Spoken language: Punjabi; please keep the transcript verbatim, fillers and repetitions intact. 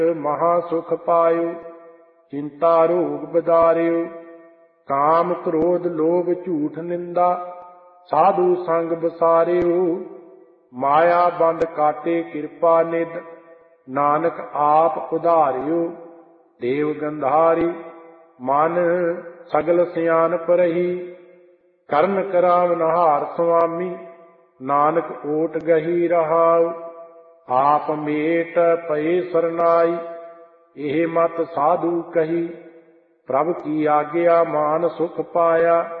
ਮਹਾ ਸੁਖ ਪਾਇਓ। ਚਿੰਤਾ ਰੋਗ ਬਦਾਰਿਓ। ਕਾਮ ਕ੍ਰੋਧ ਲੋਭ ਝੂਠ ਨਿੰਦਾ ਸਾਧੂ ਸੰਗ ਬਸਾਰਿਓ। ਮਾਇਆ ਬੰਦ ਕਾਟੇ ਕਿਰਪਾ ਨਿਧ ਨਾਨਕ ਆਪ ਉਧਾਰਿਓ। ਦੇਵ ਗੰਧਾਰੀ ਮਨ ਸਗਲ ਸਿਆਣਪ ਰਹੀ। ਕਰਨ ਕਰਾਮ ਨਹਾਰ ਸੁਆਮੀ ਨਾਨਕ ਓਟ ਗਹੀ ਰਹਾਉ। ਆਪ ਮੇਟ ਪਏ ਸਰਨਾਈ ਇਹ ਮਤ ਸਾਧੂ ਕਹੀ। ਪ੍ਰਭ ਕੀ ਆਗਿਆ ਮਾਨ ਸੁਖ ਪਾਇਆ।